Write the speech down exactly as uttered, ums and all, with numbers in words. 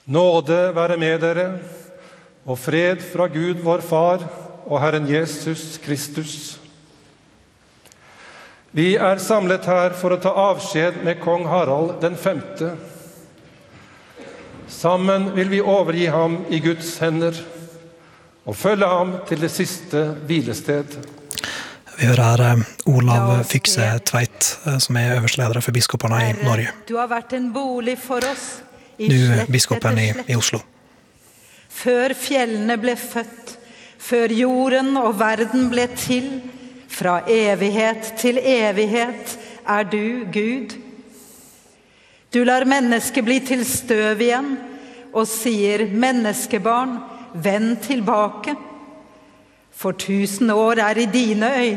Nåde være med dere, og fred fra Gud vår Far og Herren Jesus Kristus. Vi er samlet her for å ta avskjed med kong Harald den femte. Sammen vil vi overgi ham i Guds hender og følge ham til det siste hvilested. Vi hører her Olav Fykse Tveit, som er øverste for biskopene i Norge. Du har vært en bolig for oss. Nu biskopen i, i Oslo. Før fjellene ble født, før jorden og verden ble til, fra evighet til evighet er du Gud. Du lar mennesket bli til støv igjen, og sier, menneskebarn, vend tilbake. For tusen år er i dine øyne